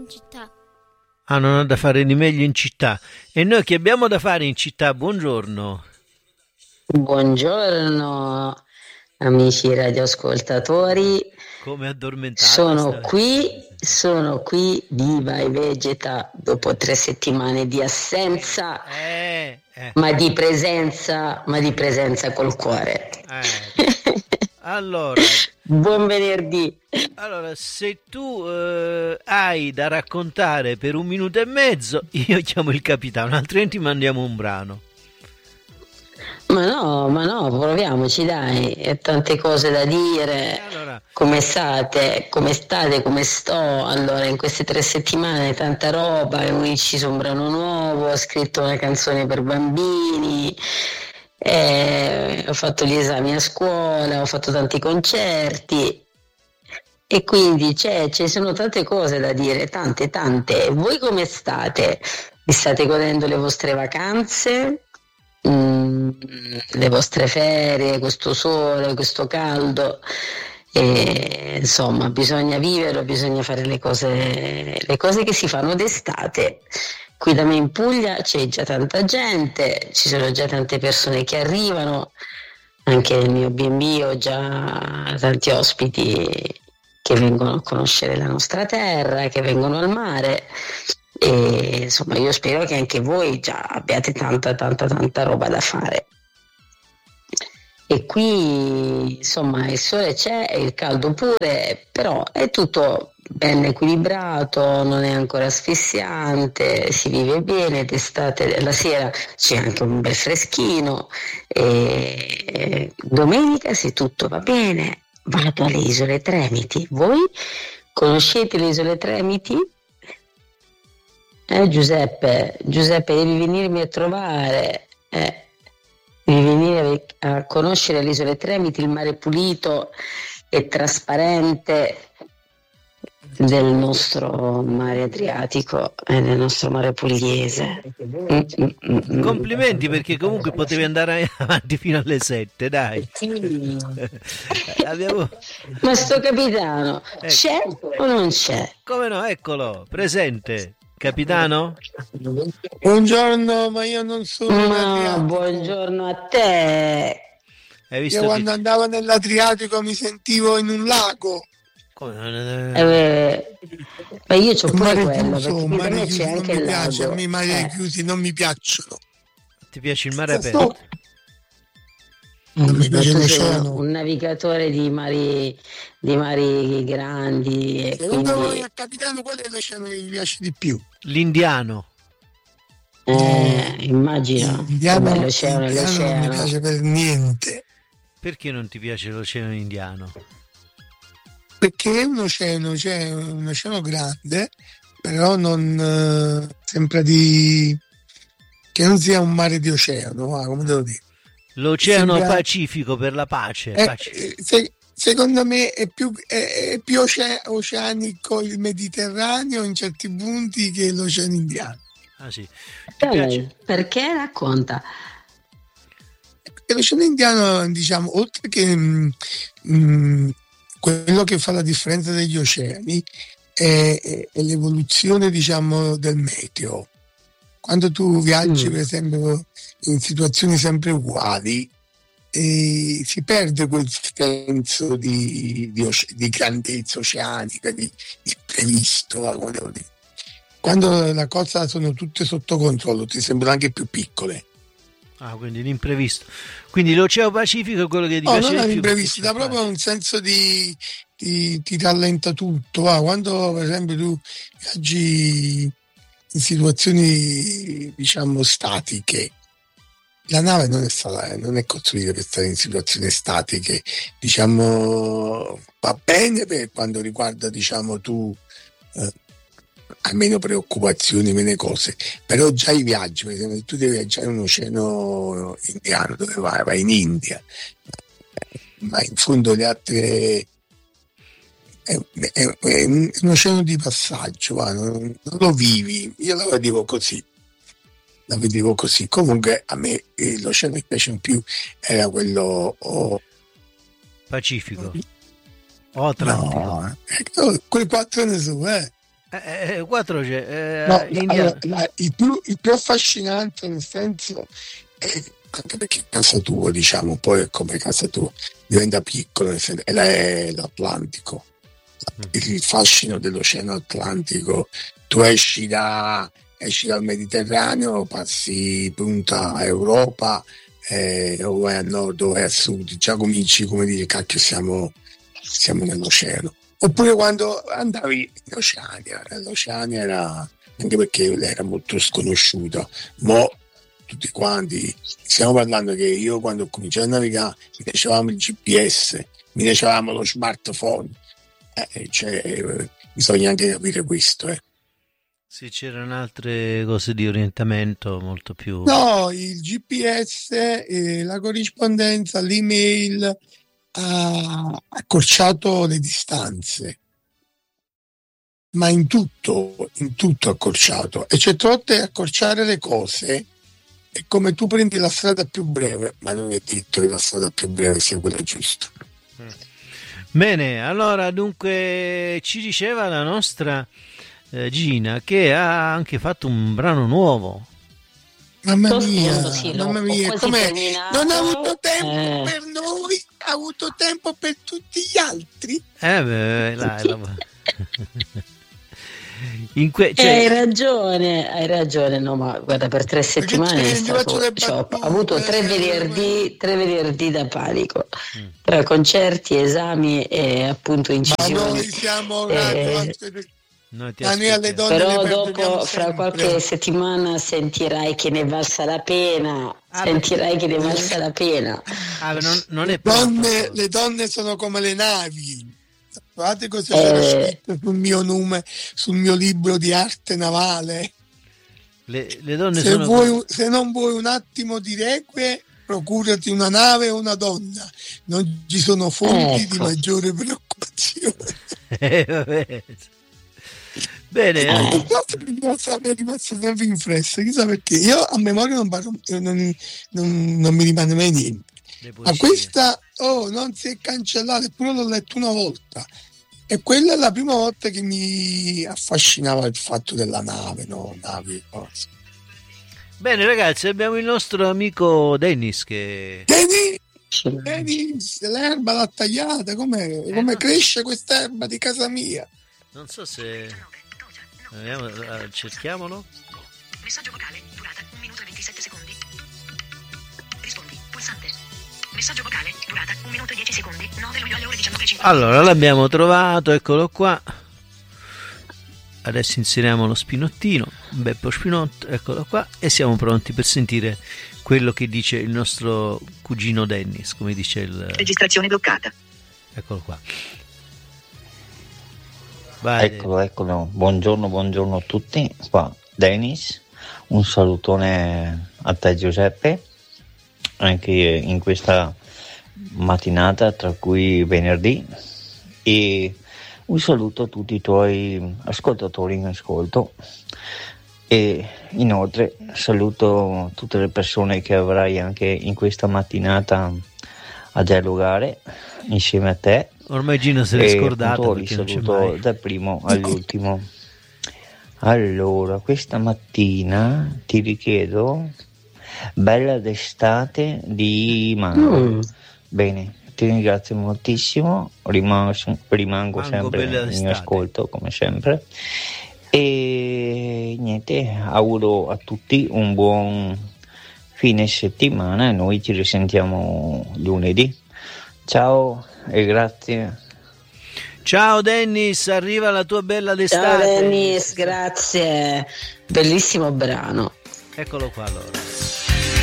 città. Ah, non ho da fare di meglio in città. E noi che abbiamo da fare in città? Buongiorno. Buongiorno amici radioascoltatori, Come addormentata sono qui viva e vegeta dopo 3 settimane di assenza, eh, eh, ma di presenza col cuore. Allora, Buon venerdì. se tu hai da raccontare per 1 minuto e mezzo, io chiamo il capitano, altrimenti mandiamo un brano. Ma no, proviamoci dai, è tante cose da dire. Allora, Come state? Come state? Come sto? Allora, in queste 3 settimane tanta roba, ci sono un brano nuovo, ho scritto una canzone per bambini, ho fatto gli esami a scuola, ho fatto tanti concerti e quindi ci sono tante cose da dire, tante. Voi come state? Vi state godendo le vostre vacanze? Le vostre ferie, questo sole, questo caldo, e, insomma, bisogna viverlo, bisogna fare le cose che si fanno d'estate. Qui da me in Puglia c'è già tanta gente, ci sono già tante persone che arrivano, anche nel mio B&B ho già tanti ospiti che vengono a conoscere la nostra terra, che vengono al mare. E insomma io spero che anche voi già abbiate tanta roba da fare. E qui insomma il sole c'è e il caldo pure, però è tutto ben equilibrato, non è ancora asfissiante, si vive bene, d'estate la sera c'è anche un bel freschino e domenica, se tutto va bene, vado alle Isole Tremiti. Voi conoscete le Isole Tremiti? Giuseppe, devi venirmi a trovare, devi venire a conoscere le Isole Tremiti, il mare pulito e trasparente del nostro mare Adriatico e del nostro mare pugliese. complimenti, perché comunque potevi andare avanti fino alle 7, dai. Ma sto capitano, c'è o non c'è? Come no, eccolo, presente. Capitano? Buongiorno, ma io non sono in Adriatico. Buongiorno a te. Hai visto io quando andavo nell'Adriatico mi sentivo in un lago. Ma io c'ho pure quello, perché da me c'è anche il lago. A me i mari chiusi non mi piacciono. Ti piace il mare aperto? Non mi piace l'oceano. Un navigatore di mari grandi. E secondo quindi... voi, capitano, qual è l'oceano che mi piace di più? L'Indiano. Immagino. L'oceano non mi piace per niente. Perché non ti piace l'oceano indiano? Perché è un oceano, cioè un oceano grande, però non sembra che non sia un mare di oceano, come devo dire. L'oceano Pacifico per la pace. Secondo me è più oceanico il Mediterraneo in certi punti che l'oceano indiano. Ah sì. Perché? Racconta. L'oceano indiano, diciamo, oltre che quello che fa la differenza degli oceani è l'evoluzione, diciamo, del meteo. Quando tu viaggi, per esempio, in situazioni sempre uguali, si perde quel senso di grandezza oceanica, di imprevisto, come devo dire. Quando le cose sono tutte sotto controllo, ti sembrano anche più piccole. Ah, quindi l'imprevisto. Quindi l'Oceano Pacifico è quello che ti piace non di è più. l'imprevisto, dà proprio un senso ti rallenta tutto. Quando per esempio tu viaggi in situazioni, diciamo, statiche, la nave non è costruita per stare in situazioni statiche, diciamo, va bene per quando riguarda, diciamo, tu hai meno preoccupazioni, meno cose, però già i viaggi, per esempio, tu devi viaggiare in un oceano indiano, dove vai in India, ma in fondo le altre è un oceano di passaggio, non lo vivi. Io la vedevo così. Comunque a me l'oceano che piace di più era quello Pacifico o Atlantico. No, quei 4 ne so, 4 c'è. No, il più affascinante, nel senso, anche perché casa tua, diciamo, poi è come casa tua, diventa piccolo, nel senso, è l'Atlantico. Il fascino dell'Oceano Atlantico, tu esci dal Mediterraneo, passi punta Europa, o vai a nord o vai a sud, già cominci come dire, cacchio, siamo nell'oceano. Oppure quando andavi in Oceania, l'Oceania era, anche perché era molto sconosciuta, mo tutti quanti, stiamo parlando che io quando ho cominciato a navigare mi piacevamo il GPS, mi piacevamo lo smartphone, bisogna anche capire questo. Sì, c'erano altre cose di orientamento molto più... No, il GPS, la corrispondenza, l'email ha accorciato le distanze, ma in tutto accorciato. E c'è troppo accorciare le cose, è come tu prendi la strada più breve, ma non è detto che la strada più breve sia quella giusta. Bene, allora dunque ci diceva la nostra Gina che ha anche fatto un brano nuovo. Mamma mia, com'è? Non ha avuto tempo per noi, ha avuto tempo per tutti gli altri. Hai ragione, no, ma guarda, per 3 settimane è stato ho avuto 3 venerdì da palico, tra concerti, esami e appunto incisioni. Ma noi siamo alle donne, però dopo, fra qualche settimana, sentirai che ne valsa la pena. Non è le donne sono come le navi. Guardate cosa c'era scritto sul mio nome, sul mio libro di arte navale. Le donne se non vuoi un attimo di requie, procurati una nave o una donna. Non ci sono fonti di maggiore preoccupazione. Bene, mi è rimasto sempre impresso, chissà perché. Io a memoria non mi rimane mai niente. Ma questa non si è cancellata, eppure l'ho letto una volta. E quella è la prima volta che mi affascinava il fatto della nave, navi, cose. Bene ragazzi, abbiamo il nostro amico Dennis che... Dennis, l'erba l'ha tagliata, come cresce quest'erba di casa mia? Non so se... cerchiamolo. Messaggio vocale, durata 1 minuto e 27 secondi. Rispondi, pulsante. Messaggio vocale, durata 1 minuto e 10 secondi. 9 luglio alle ore 19:50. Allora, l'abbiamo trovato, eccolo qua. Adesso inseriamo lo spinottino, Beppo Spinotto, eccolo qua, e siamo pronti per sentire quello che dice il nostro cugino Dennis, come dice il... Registrazione bloccata. Eccolo qua. Vai. Eccolo. Buongiorno a tutti. Qua Dennis, un salutone a te Giuseppe, anche in questa mattinata, tra cui venerdì, e un saluto a tutti i tuoi ascoltatori in ascolto, e inoltre saluto tutte le persone che avrai anche in questa mattinata a dialogare insieme a te. Ormai Gino se l'è scordato, li saluto dal primo all'ultimo. Allora, questa mattina ti richiedo Bella d'estate di Mango. Bene, ti ringrazio moltissimo, rimango sempre in ascolto come sempre, e niente, auguro a tutti un buon fine settimana e noi ci risentiamo lunedì. Ciao e grazie. Ciao Dennis, arriva la tua bella d'estate. Ciao Dennis, grazie, bellissimo brano. Eccolo qua allora.